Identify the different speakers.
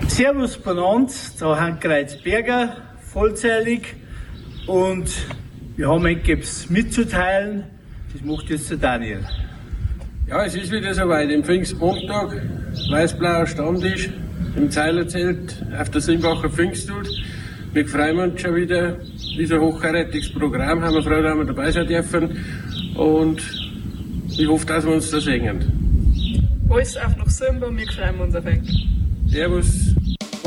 Speaker 1: Servus benannt, da haben Kreuzberger vollzählig und wir haben etwas mitzuteilen. Das macht jetzt der Daniel.
Speaker 2: Ja, es ist wieder soweit. Im Pfingstmontag, weiß-blauer Stammtisch im Zeilerzelt auf der Simbacher Pfingsthut. Wir freuen uns schon wieder. Dieser hochkarätiges Programm haben wir Freude, dass wir dabei sein dürfen. Und ich hoffe, dass wir uns da sehen.
Speaker 3: Alles auf nach Simba, wir freuen uns auf euch.
Speaker 2: Servus.